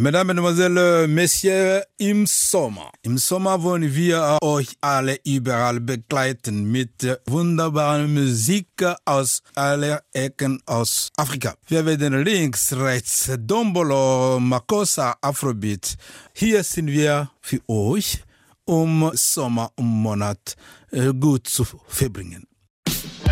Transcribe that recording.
Mesdames, Mesdemoiselles, Messieurs, im Sommer. Im Sommer wollen wir euch alle überall begleiten mit wunderbarer Musik aus aller Ecken aus Afrika. Wir werden links, rechts, Dombolo, Makossa, Afrobeat. Hier sind wir für euch, Sommermonat gut zu verbringen.